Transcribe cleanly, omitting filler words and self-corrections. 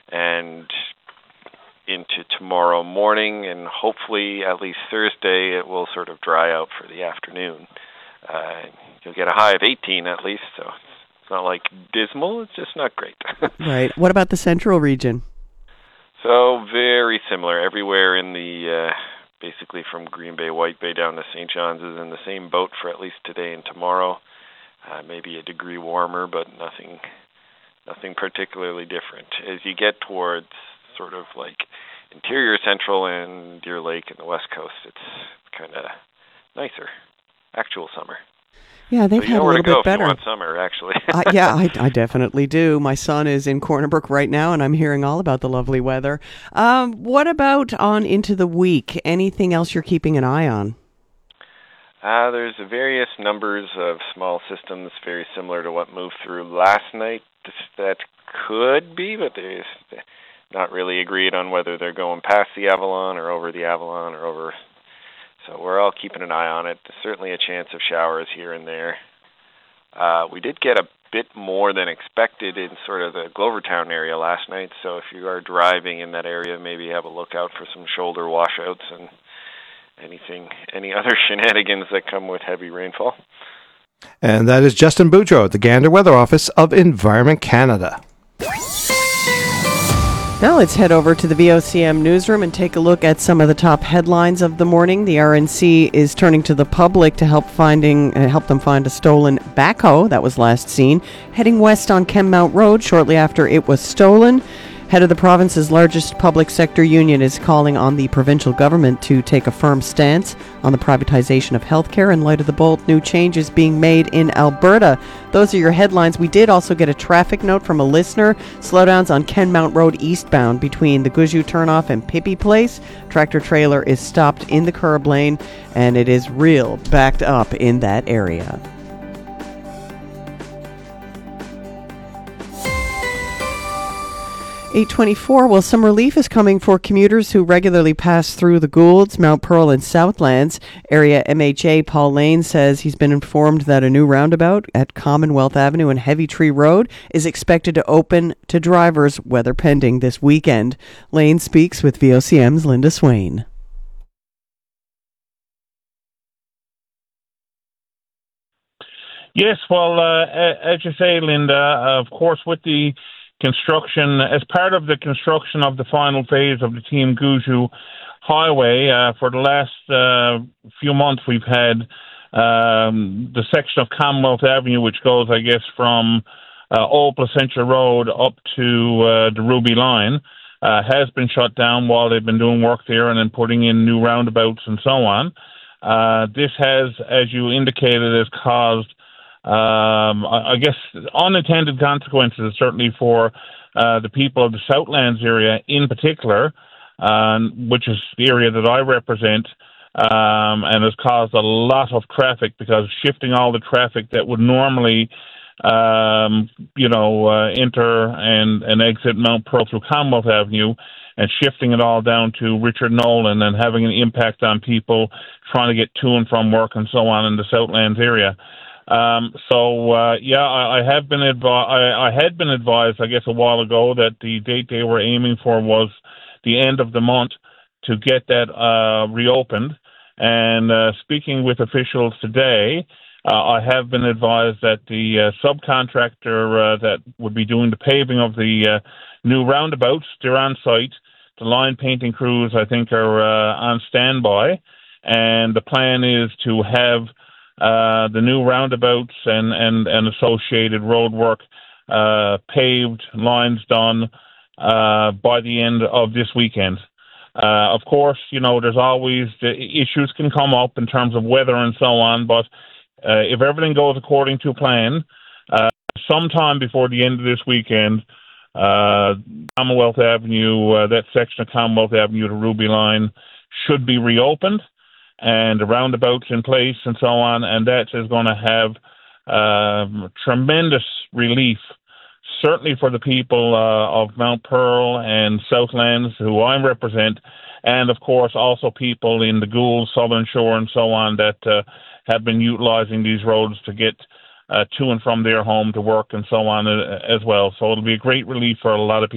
and into tomorrow morning, and hopefully at least Thursday it will sort of dry out for the afternoon. You'll get a high of 18 at least, so it's not like dismal, it's just not great. Right. What about the central region? So very similar. Everywhere in the, basically from Green Bay, White Bay down to St. John's is in the same boat for at least today and tomorrow. Maybe a degree warmer, but nothing particularly different. As you get towards sort of like interior central and Deer Lake and the West Coast, it's kind of nicer. Actual summer. Yeah, they've had a little bit better. You want summer, actually. Yeah, I definitely do. My son is in Corner Brook right now, and I'm hearing all about the lovely weather. What about on into the week? Anything else you're keeping an eye on? There's various numbers of small systems very similar to what moved through last night. That could be, but there's not really agreed on whether they're going past the Avalon or over the Avalon or over. So we're all keeping an eye on it. There's certainly a chance of showers here and there. We did get a bit more than expected in sort of the Glovertown area last night, so if you are driving in that area, maybe have a look out for some shoulder washouts and any other shenanigans that come with heavy rainfall. And that is Justin Boudreau at the Gander Weather Office of Environment Canada. Now let's head over to the VOCM newsroom and take a look at some of the top headlines of the morning. The RNC is turning to the public to help them find a stolen backhoe that was last seen heading west on Kenmount Road shortly after it was stolen. Head of the province's largest public sector union is calling on the provincial government to take a firm stance on the privatization of healthcare in light of the bold new changes being made in Alberta. Those are your headlines. We did also get a traffic note from a listener. Slowdowns on Kenmount Road eastbound between the Guzhou turnoff and Pippi Place. Tractor trailer is stopped in the curb lane, and it is real backed up in that area. $824. Well, some relief is coming for commuters who regularly pass through the Goulds, Mount Pearl, and Southlands. Area MHA Paul Lane says he's been informed that a new roundabout at Commonwealth Avenue and Heavy Tree Road is expected to open to drivers, weather pending, this weekend. Lane speaks with VOCM's Linda Swain. Yes, well, as you say, Linda, of course, with the construction, as part of the construction of the final phase of the Team Guzhou Highway, for the last few months we've had the section of Commonwealth Avenue, which goes, I guess, from Old Placentia Road up to the Ruby Line, has been shut down while they've been doing work there and then putting in new roundabouts and so on. This has, as you indicated, has caused I guess unintended consequences, certainly for the people of the Southlands area in particular, which is the area that I represent, and has caused a lot of traffic because shifting all the traffic that would normally, enter and exit Mount Pearl through Commonwealth Avenue and shifting it all down to Richard Nolan and having an impact on people trying to get to and from work and so on in the Southlands area. I had been advised, I guess, a while ago that the date they were aiming for was the end of the month to get that reopened. And speaking with officials today, I have been advised that the subcontractor that would be doing the paving of the new roundabouts, they're on site. The line painting crews, I think, are on standby. And the plan is to have the new roundabouts and associated road work paved, lines done by the end of this weekend. Of course, there's always the issues can come up in terms of weather and so on, but if everything goes according to plan, sometime before the end of this weekend, Commonwealth Avenue, that section of Commonwealth Avenue to Ruby Line should be reopened, and the roundabouts in place and so on, and that is going to have tremendous relief, certainly for the people of Mount Pearl and Southlands, who I represent, and of course also people in the Gould, Southern Shore and so on that have been utilizing these roads to get to and from their home to work and so on as well. So it'll be a great relief for a lot of people.